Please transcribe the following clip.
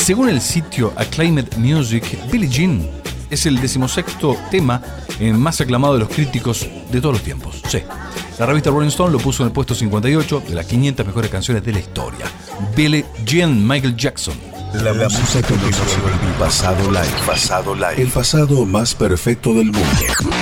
Según el sitio Acclaimed Music, Billie Jean es el 16º tema más aclamado de los críticos de todos los tiempos. Sí. La revista Rolling Stone lo puso en el puesto 58 de las 500 mejores canciones de la historia. Billie Jean, Michael Jackson. La música que nos resuelve el pasado live. El pasado más perfecto del mundo.